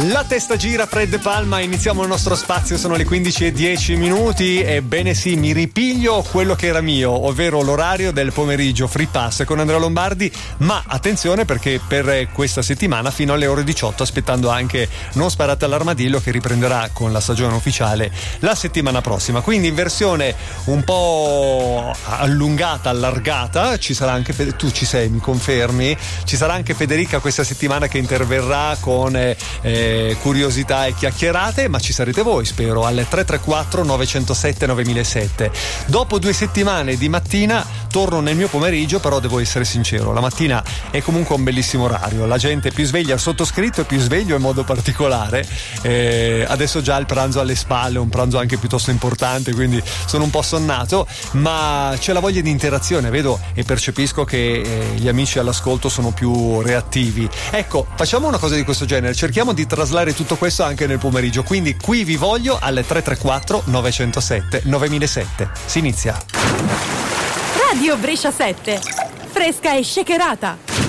La testa gira, Fred Palma, iniziamo il nostro spazio, sono le 15:10. Ebbene sì, mi ripiglio quello che era mio, ovvero l'orario del pomeriggio Free Pass con Andrea Lombardi, ma attenzione perché per questa settimana fino alle ore 18, aspettando anche Non sparate all'armadillo, che riprenderà con la stagione ufficiale la settimana prossima, quindi in versione un po' allungata, allargata. Ci sarà anche tu ci sei, mi confermi? Ci sarà anche Federica questa settimana che interverrà con curiosità e chiacchierate, ma ci sarete voi, spero, alle 334 907 9007. Dopo 2 settimane di mattina torno nel mio pomeriggio, però devo essere sincero, la mattina è comunque un bellissimo orario, la gente è più sveglia, il sottoscritto è più sveglio in modo particolare, adesso già il pranzo alle spalle, un pranzo anche piuttosto importante, quindi sono un po' sonnato, ma c'è la voglia di interazione, vedo e percepisco che gli amici all'ascolto sono più reattivi. Ecco, facciamo una cosa di questo genere, cerchiamo di traslare tutto questo anche nel pomeriggio, quindi qui vi voglio alle 334 907 9007. Si inizia. Radio Brescia 7, fresca e shakerata.